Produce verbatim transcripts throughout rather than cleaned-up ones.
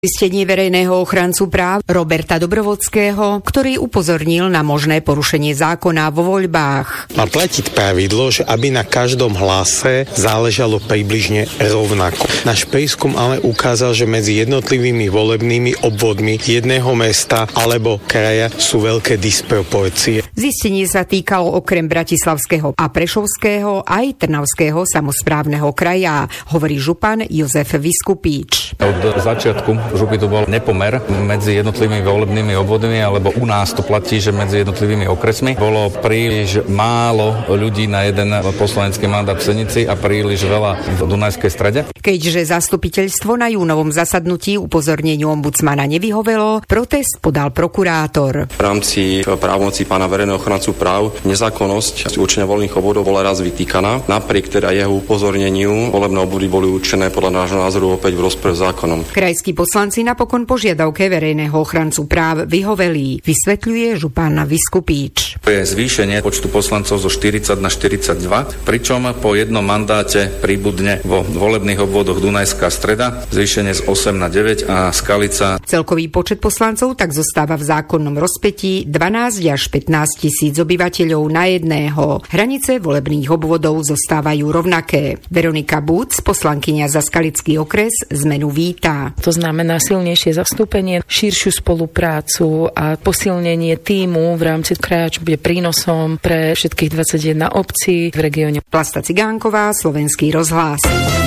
Zistenie verejného ochrancu práv Roberta Dobrovodského, ktorý upozornil na možné porušenie zákona vo voľbách. Má platiť pravidlo, že aby na každom hlase záležalo približne rovnako. Náš prieskum ale ukázal, že medzi jednotlivými volebnými obvodmi jedného mesta alebo kraja sú veľké disproporcie. Zistenie sa týkalo okrem Bratislavského a Prešovského aj Trnavského samosprávneho kraja, hovorí župan Jozef Viskupíč. Od začiatku župy to bol nepomer medzi jednotlivými volebnými obvodmi, alebo u nás to platí, že medzi jednotlivými okresmi bolo príliš málo ľudí na jeden poslanecký mandát v Senici a príliš veľa v Dunajskej Strede. Keďže zastupiteľstvo na júnovom zasadnutí upozorneniu ombudsmana nevyhovelo, protest podal prokurátor. V rámci právomocí pána verejného ochrancu práv nezákonnosť určenia voľných obvodov bola raz vytýkaná. Napriek teda jeho upozorneniu volebné obvody boli určené podľa nášho názoru opäť v rozpore s zákonom. Krajskí poslanci napokon požiadavke verejného ochrancu práv vyhoveli, vysvetľuje župan Viskupíč. To je zvýšenie počtu poslancov zo štyridsať na štyridsaťdva, pričom po jednom mandáte pribudne vo volebných obvodoch Dunajská Streda, zvýšenie z osem na deväť a Skalica. Celkový počet poslancov tak zostáva v zákonnom rozpätí dvanásť až pätnásť tisíc obyvateľov na jedného. Hranice volebných obvodov zostávajú rovnaké. Veronika Buc, poslankyňa za Skalický okres, zmenu víta. To znamená silnejšie zastúpenie, širšiu spoluprácu a posilnenie tímu v rámci kraja, čo bude prínosom pre všetkých dvadsaťjeden obcí v regióne. Vlasta Cigánková, Slovenský rozhlas.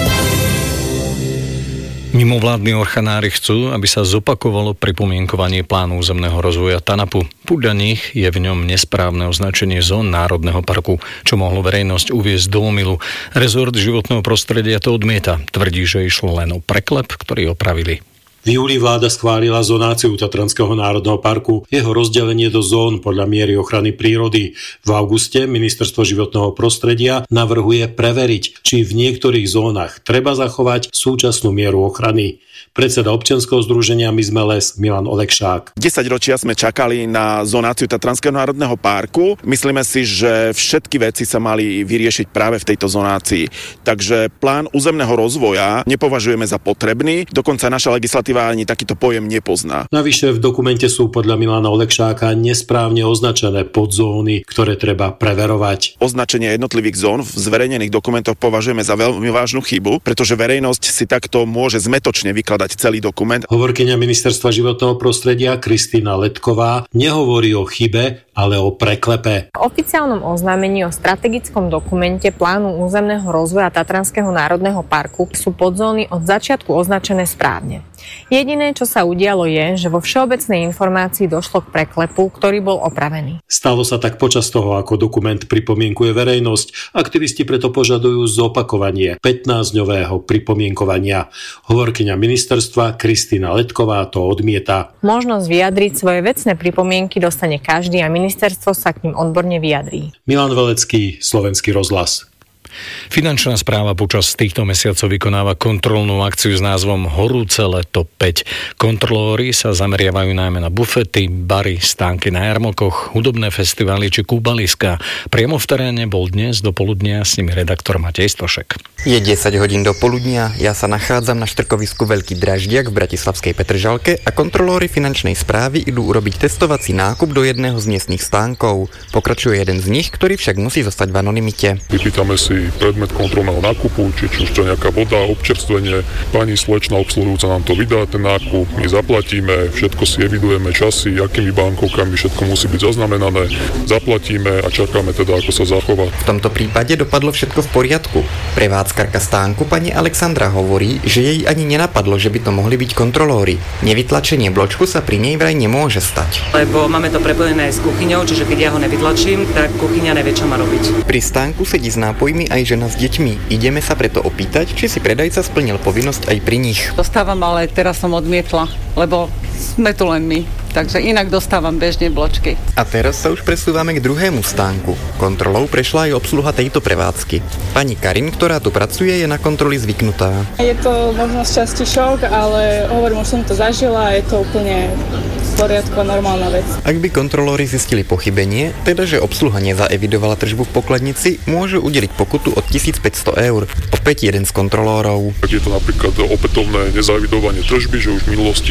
Mimovládni orchanári chcú, aby sa zopakovalo pripomienkovanie plánu územného rozvoja TANAPu. Podľa nich je v ňom nesprávne označenie zón Národného parku, čo mohlo verejnosť uviesť do omylu. Rezort životného prostredia to odmieta. Tvrdí, že išlo len o preklep, ktorý opravili. V júli vláda schválila zonáciu Tatranského národného parku, jeho rozdelenie do zón podľa miery ochrany prírody. V auguste Ministerstvo životného prostredia navrhuje preveriť, či v niektorých zónach treba zachovať súčasnú mieru ochrany. Predseda občianskeho združenia My sme les Milan Olekšák. desať ročia sme čakali na zonáciu Tatranského národného parku. Myslíme si, že všetky veci sa mali vyriešiť práve v tejto zonácii. Takže plán územného rozvoja nepovažujeme za potrebný, dokonca naša legislatíva ani takýto pojem nepozná. Navyše v dokumente sú podľa Milana Olekšáka nesprávne označené podzóny, ktoré treba preverovať. Označenie jednotlivých zón v zverejnených dokumentoch považujeme za veľmi vážnu chybu, pretože verejnosť si takto môže zmetočne vykladať celý dokument. Hovorkyňa Ministerstva životného prostredia Kristýna Letková nehovorí o chybe, ale o preklepe. V oficiálnom oznámení o strategickom dokumente plánu územného rozvoja Tatranského národného parku sú podzóny od začiatku označené správne. Jediné, čo sa udialo, je, že vo všeobecnej informácii došlo k preklepu, ktorý bol opravený. Stalo sa tak počas toho, ako dokument pripomienkuje verejnosť. Aktivisti preto požadujú zopakovanie pätnásťdňového pripomienkovania. Hovorkyňa ministerstva Kristýna Letková to odmieta. Možnosť vyjadriť svoje vecné pripomienky dostane každý a ministerstvo sa k nim odborne vyjadrí. Milan Velecký, Slovenský rozhlas. Finančná správa počas týchto mesiacov vykonáva kontrolnú akciu s názvom Horúce leto päť. Kontrolóri sa zameriavajú najmä na bufety, bary, stánky na jarmokoch, hudobné festivály či kúbaliska. Priamo v teréne bol dnes do poludnia s nimi redaktor Matej Stošek. Je desať hodín do poludnia, ja sa nachádzam na štrkovisku Veľký Draždiak v bratislavskej Petržalke a kontrolóri finančnej správy idú urobiť testovací nákup do jedného z miestnych stánkov. Pokračuje jeden z nich, ktorý však musí zostať v anonymite. Vypýtame si predmet kontrolného nákupu, či či už to nejaká voda, občerstvenie. Pani slečna obsluhujúca nám to vydá, ten nákup, my zaplatíme, všetko si evidujeme, časy, akými bankovkami, všetko musí byť zaznamenané, zaplatíme a čakáme teda, ako sa zachová. V tomto prípade dopadlo všetko v poriadku. Prevádzkarka stánku pani Alexandra hovorí, že jej ani nenapadlo, že by to mohli byť kontrolóri. Nevytlačenie bločku sa pri nej vraj nemôže stať. Lebo máme to prepojené s kuchyňou, čiže keď ja ho nevytlačím, tak kuchyňa nevie, čo má robiť. Pri stánku sedí s nápojmi aj žena s deťmi. Ideme sa preto opýtať, či si predajca splnil povinnosť aj pri nich. Dostávam, ale teraz som odmietla, lebo sme tu len my. Takže inak dostávam bežne bločky. A teraz sa už presúvame k druhému stánku. Kontrolou prešla aj obsluha tejto prevádzky. Pani Karin, ktorá tu pracuje, je na kontroly zvyknutá. Je to možno z časti šok, ale hovorím, už som to zažila a je to úplne v poriadku, normálna vec. Ak by kontrolóri zistili pochybenie, teda že obsluha nezaevidovala tržbu v pokladnici, môžu udeliť pokutu od tisícpäťsto eur. Opäť jeden z kontrolórov. Tak je to napríklad opätovné nezaevidovanie tržby, že už v minulosti